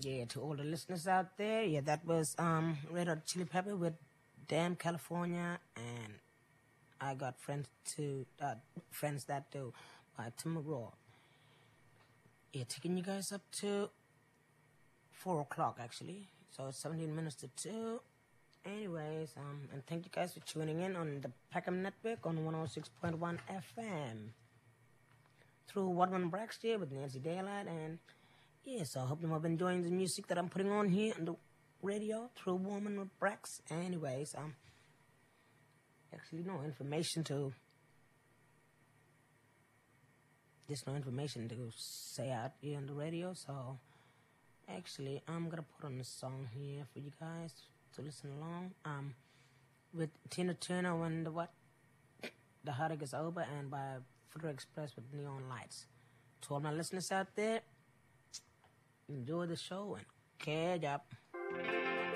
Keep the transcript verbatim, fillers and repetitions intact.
Yeah, to all the listeners out there, yeah, that was um Red Hot Chili Pepper with Damn California, and I got friends to uh, friends that do by Tim McGraw. Yeah, taking you guys up to four o'clock actually, so it's seventeen minutes to two. Anyways, um, and thank you guys for tuning in on the Peckham Network on one oh six point one F M through Wadman Braxton with Nancy Daylight, and yeah, so I hope you have been enjoying the music that I'm putting on here on the radio through Woman with Brax. Anyways, um, actually no information to, there's no information to say out here on the radio, so actually I'm gonna put on a song here for you guys to listen along. Um, with Tina Turner when the what, the heartache is over, and by Federal Express with Neon Lights. To all my listeners out there, enjoy the show and catch up.